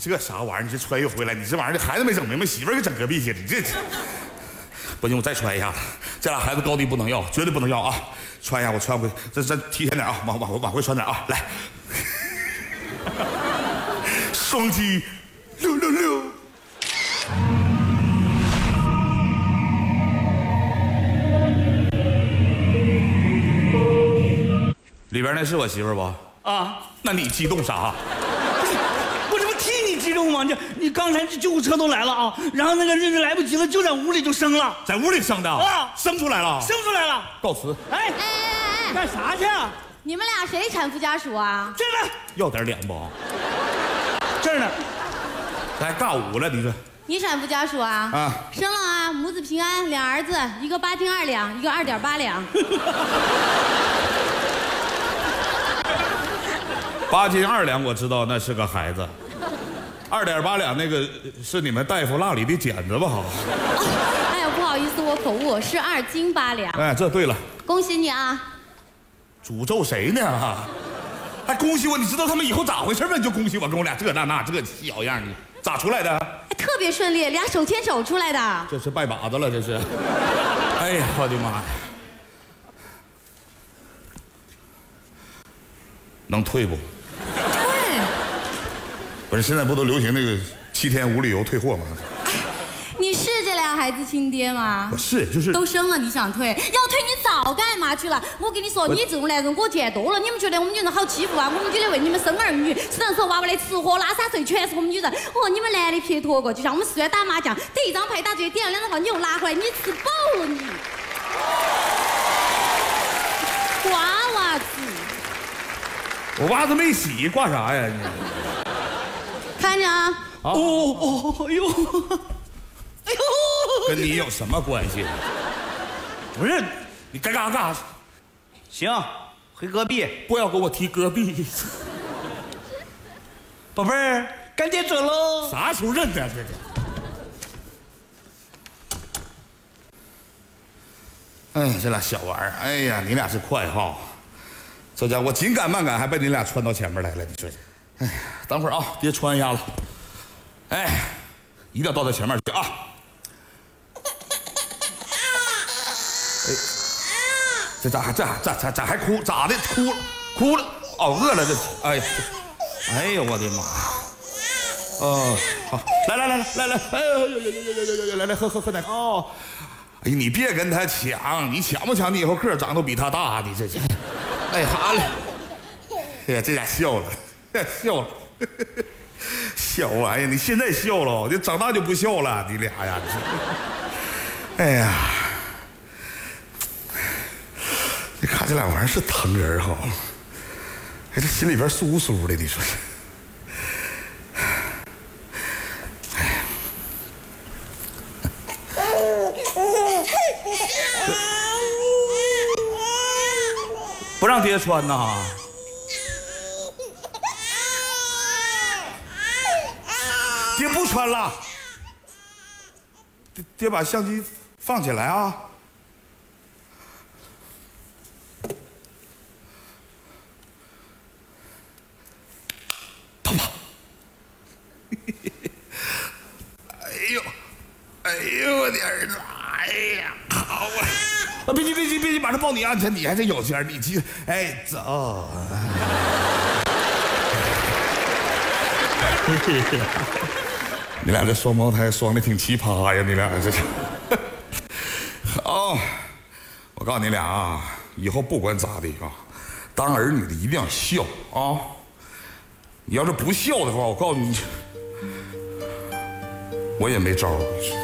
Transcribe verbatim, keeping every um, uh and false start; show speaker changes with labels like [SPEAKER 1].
[SPEAKER 1] 这啥玩意儿？你这穿越回来，你这玩意儿这孩子没整明白，媳妇儿给整隔壁去了，你这不行，我再穿一下子。这俩孩子高低不能要，绝对不能要啊！穿一下，我穿回，这这提前点啊，往往往回穿点啊，来。双击六六六。里边那是我媳妇儿不？
[SPEAKER 2] 啊，
[SPEAKER 1] 那你激动啥？
[SPEAKER 2] 我这不替你激动吗？这你刚才这救护车都来了啊，然后那个日子来不及了，就在屋里就生了，
[SPEAKER 1] 在屋里生的
[SPEAKER 2] 啊，
[SPEAKER 1] 生出来了，
[SPEAKER 2] 生出来了。
[SPEAKER 1] 告辞。
[SPEAKER 2] 哎
[SPEAKER 3] 哎哎哎，
[SPEAKER 2] 干啥去啊？
[SPEAKER 3] 你们俩谁产妇家属啊？
[SPEAKER 2] 这呢，
[SPEAKER 1] 要点脸不？
[SPEAKER 2] 这儿呢。
[SPEAKER 1] 这还尬舞了，你说？
[SPEAKER 3] 你产妇家属啊？
[SPEAKER 1] 啊，
[SPEAKER 3] 生了啊，母子平安，俩儿子，一个八斤二两，一个二点八两。
[SPEAKER 1] 八斤二两我知道那是个孩子，二点八两那个是你们大夫蜡里的剪子吧？
[SPEAKER 3] 哎呀，不好意思，我口误，是二斤八两。
[SPEAKER 1] 哎，这对了。
[SPEAKER 3] 恭喜你啊！
[SPEAKER 1] 诅咒谁呢？还恭喜我？你知道他们以后咋回事吗？你就恭喜我，跟我俩这那那这小样，你咋出来的？
[SPEAKER 3] 哎，特别顺利，俩手牵手出来的。
[SPEAKER 1] 这是拜把子了，这是。哎呀，我的妈呀！能退不？
[SPEAKER 3] 退。
[SPEAKER 1] 不是现在不都流行那个七天无理由退货吗？
[SPEAKER 3] 你是这俩孩子亲爹吗？
[SPEAKER 1] 我是，就是
[SPEAKER 3] 都生了，你想退？要退你早干嘛去了？我跟你说，你这种男人我见多了。你们觉得我们女人好欺负啊？我们女的为你们生儿女，生的时候娃娃的吃喝拉撒睡全是我们女人。哦，你们男的撇脱过，就像我们四川打麻将，第一张牌打对，第二两的话你又拿回来，你吃饱了你。瓜娃子，
[SPEAKER 1] 我袜子没洗，挂啥呀你？
[SPEAKER 3] 看着啊！
[SPEAKER 2] 哦哦，哎呦，哎呦，
[SPEAKER 1] 跟你有什么关系？
[SPEAKER 2] 不是，
[SPEAKER 1] 你该干啥干啥。
[SPEAKER 2] 行，回隔壁，
[SPEAKER 1] 不要给我提戈壁。
[SPEAKER 2] 宝贝儿，赶紧走喽。
[SPEAKER 1] 啥时候认的这是？哎，这俩小玩意儿，哎呀，你俩是快哈！这家伙紧赶慢赶，还被你俩穿到前面来了，你说？哎呀，等会儿啊，爹穿一下子。哎，一定要到他前面去啊！哎，这咋这咋咋咋还哭？咋的？哭哭了？哦，饿了这？哎呀，哎呦我的妈！哦，好，来来来来来来，哎呦呦呦呦呦呦呦，来来喝喝喝奶哦！哎，你别跟他抢，你抢不抢？你以后个长都比他大，你这这。哎，好了。哎呀，这家笑了，笑了。笑啊！哎呀，你现在笑了，你长大就不笑了，你俩呀！哎呀，你看这俩玩意儿是疼人哈，哎，这心里边酥酥的，你说是？不让爹穿呐？爹不穿了，爹爹把相机放起来啊！跑跑！哎呦，哎呦我的儿子！哎呀，好啊！啊，别急别急别急，马上抱你啊！你你还真有钱，你急，哎，走。你俩这双胞胎双的挺奇葩呀！你俩这是。好，我告诉你俩啊，以后不管咋的啊，当儿女的一定要孝啊！你要是不孝的话，我告诉你，我也没招。